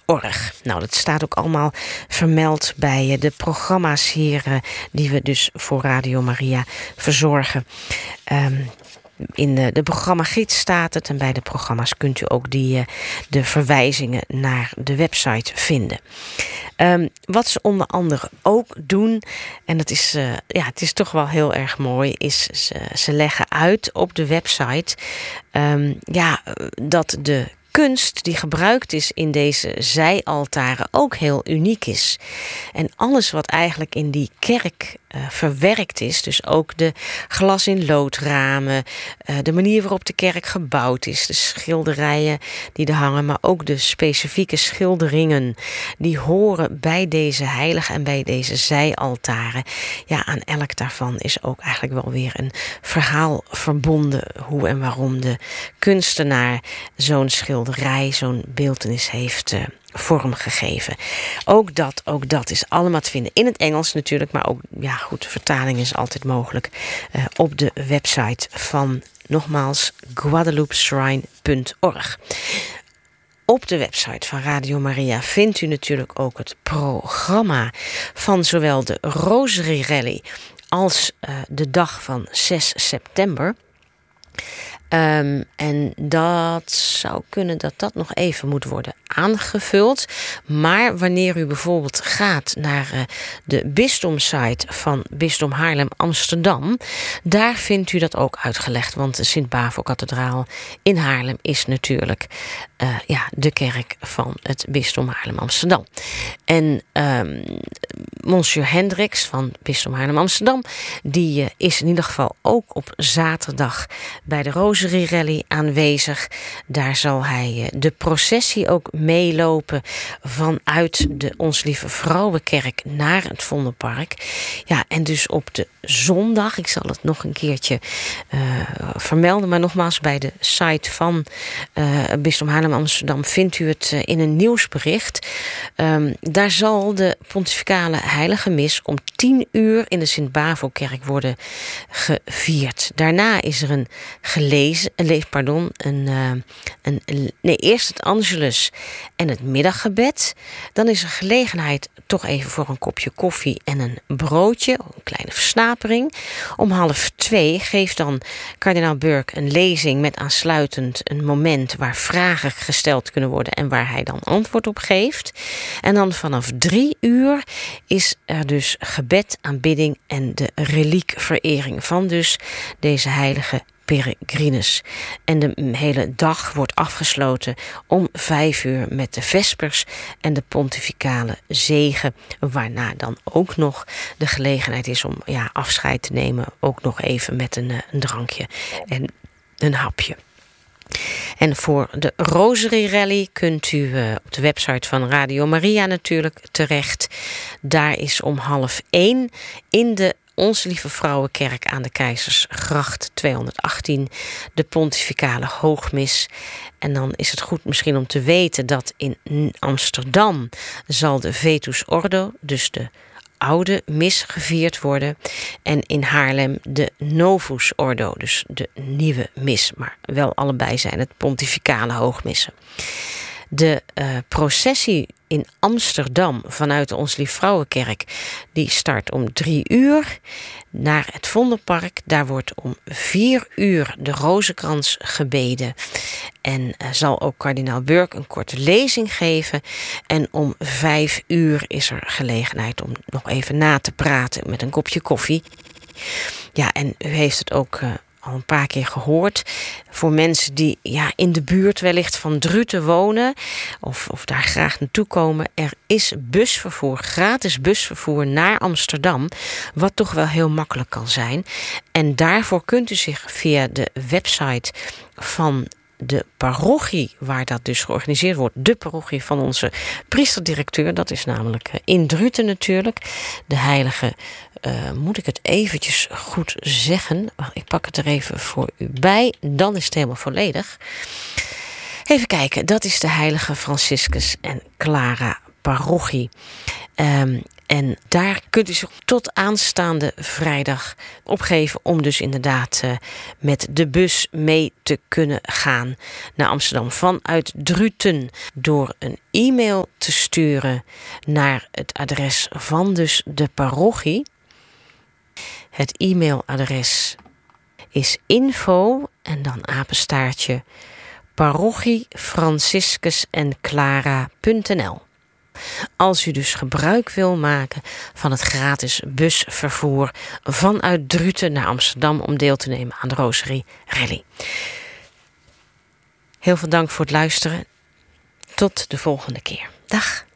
Nou, dat staat ook allemaal vermeld bij de programma's hier die we dus voor Radio Maria verzorgen. In de programmagids staat het en bij de programma's kunt u ook de verwijzingen naar de website vinden. Wat ze onder andere ook doen, en dat is, het is toch wel heel erg mooi, is ze leggen uit op de website dat de kunst die gebruikt is in deze zijaltaren ook heel uniek is. En alles wat eigenlijk in die kerk verwerkt is, dus ook de glas in loodramen, de manier waarop de kerk gebouwd is, de schilderijen die er hangen, maar ook de specifieke schilderingen die horen bij deze heiligen en bij deze zijaltaren. Ja, aan elk daarvan is ook eigenlijk wel weer een verhaal verbonden hoe en waarom de kunstenaar zo'n schilderij, zo'n beeltenis heeft vormgegeven. Ook dat is allemaal te vinden in het Engels natuurlijk, maar ook, de vertaling is altijd mogelijk op de website van, nogmaals, guadelupeshrine.org. Op de website van Radio Maria vindt u natuurlijk ook het programma van zowel de Rosary Rally als de dag van 6 september. En dat zou kunnen dat nog even moet worden aangevuld. Maar wanneer u bijvoorbeeld gaat naar de bisdomsite van Bisdom Haarlem-Amsterdam, daar vindt u dat ook uitgelegd. Want de Sint-Bavo-kathedraal in Haarlem is natuurlijk de kerk van het Bisdom Haarlem-Amsterdam. En Monsieur Hendricks van Bisdom Haarlem-Amsterdam, die is in ieder geval ook op zaterdag bij de Rosary Rally aanwezig. Daar zal hij de processie ook meelopen vanuit de Ons Lieve Vrouwenkerk naar het Vondelpark. Ja, en dus op de zondag, ik zal het nog een keertje vermelden, maar nogmaals, bij de site van Bisdom Haarlem-Amsterdam vindt u het in een nieuwsbericht. Daar zal de pontificale heilige mis om 10 uur in de Sint-Bavo-kerk worden gevierd. Daarna is er eerst het Angelus en het middaggebed. Dan is er gelegenheid toch even voor een kopje koffie en een broodje, een kleine versnapering. Om 1:30 geeft dan kardinaal Burke een lezing met aansluitend een moment waar vragen gesteld kunnen worden en waar hij dan antwoord op geeft. En dan vanaf 3 uur is er dus gebed, aanbidding en de reliekverering van dus deze heilige Peregrinus. En de hele dag wordt afgesloten om 5 uur met de vespers en de pontificale zegen, waarna dan ook nog de gelegenheid is om afscheid te nemen, ook nog even met een drankje en een hapje. En voor de Rosary Rally kunt u op de website van Radio Maria natuurlijk terecht. Daar is om 1:30 in de Onze Lieve Vrouwenkerk aan de Keizersgracht 218 de pontificale hoogmis. En dan is het goed misschien om te weten dat in Amsterdam zal de Vetus Ordo, dus de oude mis, gevierd worden. En in Haarlem de Novus Ordo, dus de nieuwe mis. Maar wel allebei zijn het pontificale hoogmissen. De processie in Amsterdam vanuit de Ons Lief Vrouwenkerk, die start om 3 uur naar het Vondelpark. Daar wordt om 4 uur de rozenkrans gebeden. En zal ook kardinaal Burke een korte lezing geven. En om 5 uur is er gelegenheid om nog even na te praten met een kopje koffie. Ja, en u heeft het ook al een paar keer gehoord. Voor mensen die in de buurt wellicht van Druten wonen of daar graag naartoe komen. Er is busvervoer, gratis busvervoer naar Amsterdam, wat toch wel heel makkelijk kan zijn. En daarvoor kunt u zich via de website van de parochie, waar dat dus georganiseerd wordt, de parochie van onze priesterdirecteur, dat is namelijk in Druten natuurlijk, de heilige, moet ik het eventjes goed zeggen, ik pak het er even voor u bij, dan is het helemaal volledig. Even kijken, dat is de heilige Franciscus en Clara parochie. En daar kunt u zich tot aanstaande vrijdag opgeven om dus inderdaad met de bus mee te kunnen gaan naar Amsterdam vanuit Druten door een e-mail te sturen naar het adres van dus de parochie. Het e-mailadres is info en dan apenstaartje parochiefranciscusenclara.nl. Als u dus gebruik wil maken van het gratis busvervoer vanuit Druten naar Amsterdam om deel te nemen aan de Rosary Rally. Heel veel dank voor het luisteren. Tot de volgende keer. Dag.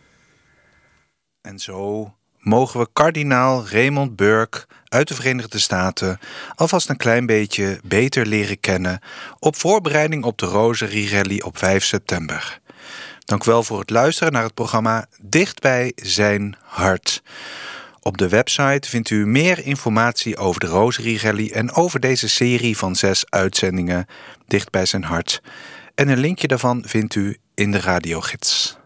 En zo mogen we kardinaal Raymond Burke uit de Verenigde Staten alvast een klein beetje beter leren kennen op voorbereiding op de Rosary Rally op 5 september. Dank wel voor het luisteren naar het programma Dicht bij zijn hart. Op de website vindt u meer informatie over de Rosary Rally en over deze serie van 6 uitzendingen Dicht bij zijn hart. En een linkje daarvan vindt u in de radiogids.